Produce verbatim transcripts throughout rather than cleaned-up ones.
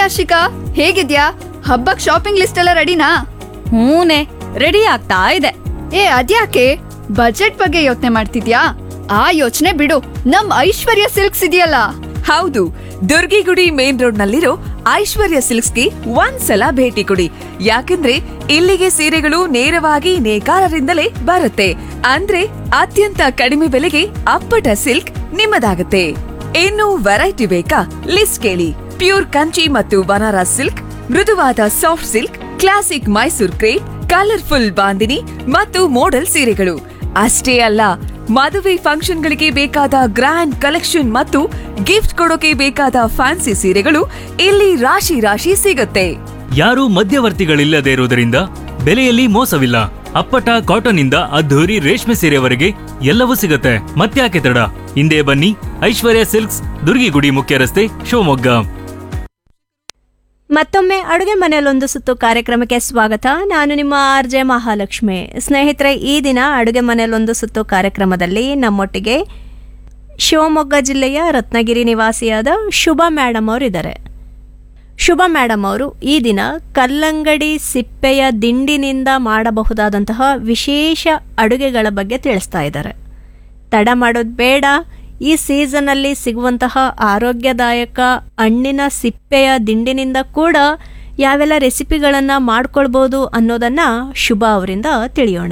ಆಶಿಕಾ, ಹೇಗಿದ್ಯಾ? ಹಬ್ಬಕ್ shopping list ಎಲ್ಲ ರೆಡಿನಾ? ಹೂನೆ, ರೆಡಿ ಆಗ್ತಾ ಇದೆ. ಏ ಅದ್ಯಾಕೆ ಬಜೆಟ್ ಬಗ್ಗೆ ಯೋಚನೆ ಮಾಡ್ತಿದ್ಯಾ? ಆ ಯೋಚನೆ ಬಿಡು, ನಮ್ ಐಶ್ವರ್ಯ ಸಿಲ್ಕ್ಸ್ ಇದೆಯಲ್ಲ. ಹೌದು, ದುರ್ಗಿಗುಡಿ ಮೇನ್ ರೋಡ್ ನಲ್ಲಿರೋ ಐಶ್ವರ್ಯ ಸಿಲ್ಕ್ಸ್ಗೆ ಒಂದ್ಸಲ ಭೇಟಿ ಕೊಡಿ. ಯಾಕಂದ್ರೆ ಇಲ್ಲಿಗೆ ಸೀರೆಗಳು ನೇರವಾಗಿ ನೇಕಾರರಿಂದಲೇ ಬರುತ್ತೆ. ಅಂದ್ರೆ ಅತ್ಯಂತ ಕಡಿಮೆ ಬೆಲೆಗೆ ಅಪ್ಪಟ ಸಿಲ್ಕ್ ನಿಮ್ಮದಾಗುತ್ತೆ. ಇನ್ನು ವೆರೈಟಿ ಬೇಕಾ? ಲಿಸ್ಟ್ ಕೇಳಿ. ಪ್ಯೂರ್ ಕಂಚಿ ಮತ್ತು ಬನಾರಸ್ ಸಿಲ್ಕ್, ಮೃದುವಾದ soft silk, classic Mysore crepe, colourful bandhani ಮತ್ತು ಮೋಡಲ್ ಸೀರೆಗಳು ಅಷ್ಟೇ ಅಲ್ಲ, ಮದುವೆ ಫಂಕ್ಷನ್ಗಳಿಗೆ ಬೇಕಾದ ಗ್ರ್ಯಾಂಡ್ ಕಲೆಕ್ಷನ್ ಮತ್ತು ಗಿಫ್ಟ್ ಕೊಡೋಕೆ ಬೇಕಾದ ಫ್ಯಾನ್ಸಿ ಸೀರೆಗಳು ಇಲ್ಲಿ ರಾಶಿ ರಾಶಿ ಸಿಗುತ್ತೆ. ಯಾರೂ ಮಧ್ಯವರ್ತಿಗಳಿಲ್ಲದೆ ಇರುವುದರಿಂದ ಬೆಲೆಯಲ್ಲಿ ಮೋಸವಿಲ್ಲ. ಅಪ್ಪಟ ಕಾಟನ್ ಇಂದ ಅದ್ಧೂರಿ ರೇಷ್ಮೆ ಸೀರೆವರೆಗೆ ಎಲ್ಲವೂ ಸಿಗುತ್ತೆ. ಮತ್ತ್ಯಾಕೆ ತಡ, ಹಿಂದೆ ಬನ್ನಿ. ಐಶ್ವರ್ಯ ಸಿಲ್ಕ್ಸ್, ದುರ್ಗಿಗುಡಿ ಮುಖ್ಯ ರಸ್ತೆ, ಶಿವಮೊಗ್ಗ. ಮತ್ತೊಮ್ಮೆ ಅಡುಗೆ ಮನೆಯಲ್ಲೊಂದು ಸುತ್ತು ಕಾರ್ಯಕ್ರಮಕ್ಕೆ ಸ್ವಾಗತ. ನಾನು ನಿಮ್ಮ ಆರ್ ಜೆ ಮಹಾಲಕ್ಷ್ಮಿ. ಸ್ನೇಹಿತರೆ, ಈ ದಿನ ಅಡುಗೆ ಮನೆಯಲ್ಲೊಂದು ಸುತ್ತು ಕಾರ್ಯಕ್ರಮದಲ್ಲಿ ನಮ್ಮೊಟ್ಟಿಗೆ ಶಿವಮೊಗ್ಗ ಜಿಲ್ಲೆಯ ರತ್ನಗಿರಿ ನಿವಾಸಿಯಾದ ಶುಭ ಮೇಡಮ್ ಅವರು ಇದ್ದಾರೆ. ಶುಭ ಮೇಡಮ್ ಅವರು ಈ ದಿನ ಕಲ್ಲಂಗಡಿ ಸಿಪ್ಪೆಯ ದಿಂಡಿನಿಂದ ಮಾಡಬಹುದಾದಂತಹ ವಿಶೇಷ ಅಡುಗೆಗಳ ಬಗ್ಗೆ ತಿಳಿಸ್ತಾ ಇದ್ದಾರೆ. ತಡ ಮಾಡೋದು ಬೇಡ, ಈ ಸೀಸನ್ನಲ್ಲಿ ಸಿಗುವಂತಹ ಆರೋಗ್ಯದಾಯಕ ಹಣ್ಣಿನ ಸಿಪ್ಪೆಯ ದಿಂಡಿನಿಂದ ಕೂಡ ಯಾವೆಲ್ಲ ರೆಸಿಪಿಗಳನ್ನು ಮಾಡ್ಕೊಳ್ಬೋದು ಅನ್ನೋದನ್ನು ಶುಭ ಅವರಿಂದ ತಿಳಿಯೋಣ.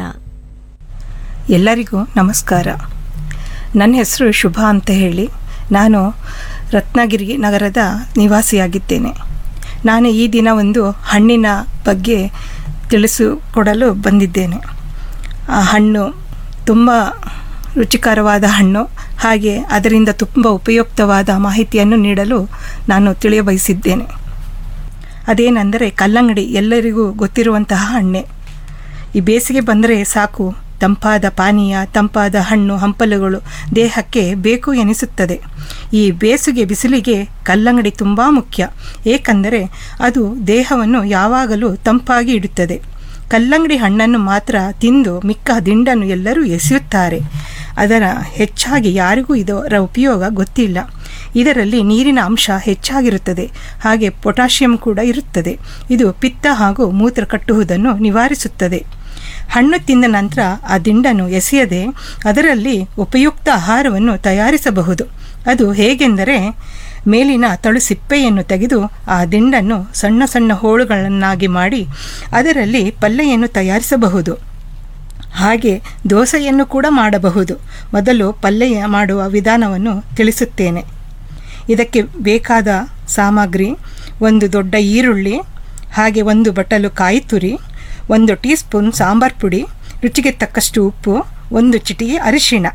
ಎಲ್ಲರಿಗೂ ನಮಸ್ಕಾರ. ನನ್ನ ಹೆಸರು ಶುಭ ಅಂತ ಹೇಳಿ, ನಾನು ರತ್ನಗಿರಿ ನಗರದ ನಿವಾಸಿಯಾಗಿದ್ದೇನೆ. ನಾನು ಈ ದಿನ ಒಂದು ಹಣ್ಣಿನ ಬಗ್ಗೆ ತಿಳಿಸಿಕೊಡಲು ಬಂದಿದ್ದೇನೆ. ಆ ಹಣ್ಣು ತುಂಬ ರುಚಿಕರವಾದ ಹಣ್ಣು, ಹಾಗೆ ಅದರಿಂದ ತುಂಬ ಉಪಯುಕ್ತವಾದ ಮಾಹಿತಿಯನ್ನು ನೀಡಲು ನಾನು ತಿಳಿಯಬಯಸಿದ್ದೇನೆ. ಅದೇನೆಂದರೆ ಕಲ್ಲಂಗಡಿ. ಎಲ್ಲರಿಗೂ ಗೊತ್ತಿರುವಂತಹ ಹಣ್ಣೆ. ಈ ಬೇಸಿಗೆ ಬಂದರೆ ಸಾಕು, ತಂಪಾದ ಪಾನೀಯ, ತಂಪಾದ ಹಣ್ಣು ಹಂಪಲುಗಳು ದೇಹಕ್ಕೆ ಬೇಕು ಎನಿಸುತ್ತದೆ. ಈ ಬೇಸಿಗೆ ಬಿಸಿಲಿಗೆ ಕಲ್ಲಂಗಡಿ ತುಂಬ ಮುಖ್ಯ, ಏಕೆಂದರೆ ಅದು ದೇಹವನ್ನು ಯಾವಾಗಲೂ ತಂಪಾಗಿ ಇಡುತ್ತದೆ. ಕಲ್ಲಂಗಡಿ ಹಣ್ಣನ್ನು ಮಾತ್ರ ತಿಂದು ಮಿಕ್ಕ ದಿಂಡನ್ನು ಎಲ್ಲರೂ ಎಸೆಯುತ್ತಾರೆ. ಅದರ ಹೆಚ್ಚಾಗಿ ಯಾರಿಗೂ ಇದರ ಉಪಯೋಗ ಗೊತ್ತಿಲ್ಲ. ಇದರಲ್ಲಿ ನೀರಿನ ಅಂಶ ಹೆಚ್ಚಾಗಿರುತ್ತದೆ, ಹಾಗೆ ಪೊಟ್ಯಾಷಿಯಂ ಕೂಡ ಇರುತ್ತದೆ. ಇದು ಪಿತ್ತ ಹಾಗೂ ಮೂತ್ರ ಕಟ್ಟುವುದನ್ನು ನಿವಾರಿಸುತ್ತದೆ. ಹಣ್ಣು ತಿಂದ ನಂತರ ಆ ದಿಂಡನ್ನು ಎಸೆಯದೆ ಅದರಲ್ಲಿ ಉಪಯುಕ್ತ ಆಹಾರವನ್ನು ತಯಾರಿಸಬಹುದು. ಅದು ಹೇಗೆಂದರೆ, ಮೇಲಿನ ತಳು ಸಿಪ್ಪೆಯನ್ನು ತೆಗೆದು ಆ ದಿಂಡನ್ನು ಸಣ್ಣ ಸಣ್ಣ ಹೋಳುಗಳನ್ನಾಗಿ ಮಾಡಿ ಅದರಲ್ಲಿ ಪಲ್ಯವನ್ನು ತಯಾರಿಸಬಹುದು. ಹಾಗೆ ದೋಸೆಯನ್ನು ಕೂಡ ಮಾಡಬಹುದು. ಮೊದಲು ಪಲ್ಯ ಮಾಡುವ ವಿಧಾನವನ್ನು ತಿಳಿಸುತ್ತೇನೆ. ಇದಕ್ಕೆ ಬೇಕಾದ ಸಾಮಗ್ರಿ: ಒಂದು ದೊಡ್ಡ ಈರುಳ್ಳಿ, ಹಾಗೆ ಒಂದು ಬಟ್ಟಲು ಕಾಯಿ ತುರಿ, ಒಂದು ಟೀ ಸ್ಪೂನ್ ಸಾಂಬಾರು ಪುಡಿ, ರುಚಿಗೆ ತಕ್ಕಷ್ಟು ಉಪ್ಪು, ಒಂದು ಚಿಟಿಕೆ ಅರಿಶಿಣ.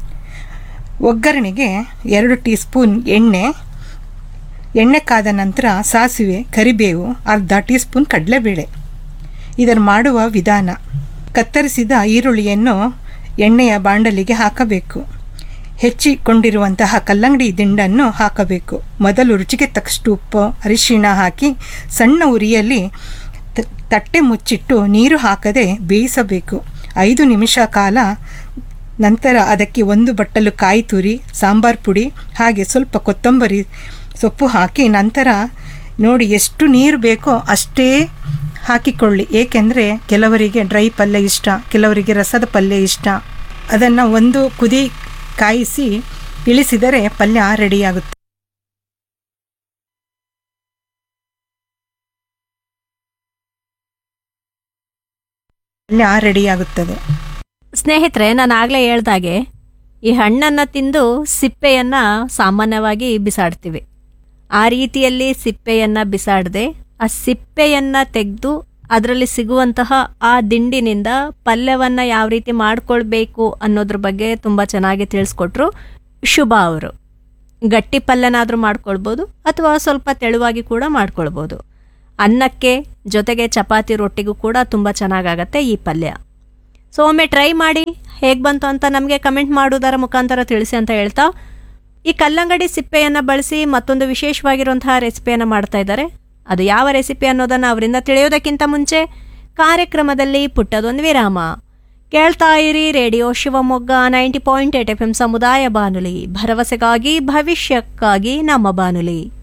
ಒಗ್ಗರಣೆಗೆ ಎರಡು ಟೀ ಸ್ಪೂನ್ ಎಣ್ಣೆ. ಎಣ್ಣೆ ಕಾದ ನಂತರ ಸಾಸಿವೆ, ಕರಿಬೇವು, ಅರ್ಧ ಟೀ ಸ್ಪೂನ್ ಕಡಲೆಬೇಳೆ. ಇದರ ಮಾಡುವ ವಿಧಾನ: ಕತ್ತರಿಸಿದ ಈರುಳ್ಳಿಯನ್ನು ಎಣ್ಣೆಯ ಬಾಂಡಲಿಗೆ ಹಾಕಬೇಕು. ಹೆಚ್ಚಿಕೊಂಡಿರುವಂತಹ ಕಲ್ಲಂಗಡಿ ದಿಂಡನ್ನು ಹಾಕಬೇಕು. ಮೊದಲು ರುಚಿಗೆ ತಕ್ಕಷ್ಟು ಉಪ್ಪು, ಅರಿಶಿಣ ಹಾಕಿ ಸಣ್ಣ ಉರಿಯಲ್ಲಿ ತಟ್ಟೆ ಮುಚ್ಚಿಟ್ಟು ನೀರು ಹಾಕದೆ ಬೇಯಿಸಬೇಕು. ಐದು ನಿಮಿಷ ಕಾಲ. ನಂತರ ಅದಕ್ಕೆ ಒಂದು ಬಟ್ಟಲು ಕಾಯಿ ತುರಿ, ಸಾಂಬಾರು ಪುಡಿ, ಹಾಗೆ ಸ್ವಲ್ಪ ಕೊತ್ತಂಬರಿ ಸೊಪ್ಪು ಹಾಕಿ ನಂತರ ನೋಡಿ ಎಷ್ಟು ನೀರು ಬೇಕೋ ಅಷ್ಟೇ ಹಾಕಿಕೊಳ್ಳಿ. ಏಕೆಂದರೆ ಕೆಲವರಿಗೆ ಡ್ರೈ ಪಲ್ಯ ಇಷ್ಟ, ಕೆಲವರಿಗೆ ರಸದ ಪಲ್ಯ ಇಷ್ಟ. ಅದನ್ನು ಒಂದು ಕುದಿ ಕಾಯಿಸಿ ಇಳಿಸಿದರೆ ಪಲ್ಯ ರೆಡಿಯಾಗುತ್ತೆ. ಪಲ್ಯ ರೆಡಿಯಾಗುತ್ತದೆ. ಸ್ನೇಹಿತರೆ, ನಾನು ಆಗಲೇ ಹೇಳ್ದಾಗೆ ಈ ಹಣ್ಣನ್ನು ತಿಂದು ಸಿಪ್ಪೆಯನ್ನು ಸಾಮಾನ್ಯವಾಗಿ ಬಿಸಾಡ್ತೀವಿ. ಆ ರೀತಿಯಲ್ಲಿ ಸಿಪ್ಪೆಯನ್ನು ಬಿಸಾಡದೆ ಆ ಸಿಪ್ಪೆಯನ್ನು ತೆಗೆದು ಅದರಲ್ಲಿ ಸಿಗುವಂತಹ ಆ ದಿಂಡಿನಿಂದ ಪಲ್ಯವನ್ನು ಯಾವ ರೀತಿ ಮಾಡ್ಕೊಳ್ಬೇಕು ಅನ್ನೋದ್ರ ಬಗ್ಗೆ ತುಂಬ ಚೆನ್ನಾಗಿ ತಿಳಿಸ್ಕೊಟ್ರು ಶುಭ ಅವರು. ಗಟ್ಟಿ ಪಲ್ಯನಾದರೂ ಮಾಡ್ಕೊಳ್ಬೋದು ಅಥವಾ ಸ್ವಲ್ಪ ತೆಳುವಾಗಿ ಕೂಡ ಮಾಡ್ಕೊಳ್ಬೋದು. ಅನ್ನಕ್ಕೆ ಜೊತೆಗೆ ಚಪಾತಿ ರೊಟ್ಟಿಗೂ ಕೂಡ ತುಂಬ ಚೆನ್ನಾಗಾಗತ್ತೆ ಈ ಪಲ್ಯ. ಸೊ ಒಮ್ಮೆ ಟ್ರೈ ಮಾಡಿ, ಹೇಗೆ ಬಂತು ಅಂತ ನಮಗೆ ಕಮೆಂಟ್ ಮಾಡೋದರ ಮುಖಾಂತರ ತಿಳಿಸಿ ಅಂತ ಹೇಳ್ತಾ, ಈ ಕಲ್ಲಂಗಡಿ ಸಿಪ್ಪೆಯನ್ನು ಬಳಸಿ ಮತ್ತೊಂದು ವಿಶೇಷವಾಗಿರುವಂತಹ ರೆಸಿಪಿಯನ್ನು ಮಾಡ್ತಾ ಇದ್ದಾರೆ. ಅದು ಯಾವ ರೆಸಿಪಿ ಅನ್ನೋದನ್ನು ಅವರಿಂದ ತಿಳಿಯೋದಕ್ಕಿಂತ ಮುಂಚೆ ಕಾರ್ಯಕ್ರಮದಲ್ಲಿ ಪುಟ್ಟದೊಂದು ವಿರಾಮ. ಕೇಳ್ತಾ ಇರಿ radio Shivamogga ninety point eight F M ಸಮುದಾಯ ಬಾನುಲಿ, ಭರವಸೆಗಾಗಿ ಭವಿಷ್ಯಕ್ಕಾಗಿ ನಮ್ಮ ಬಾನುಲಿ.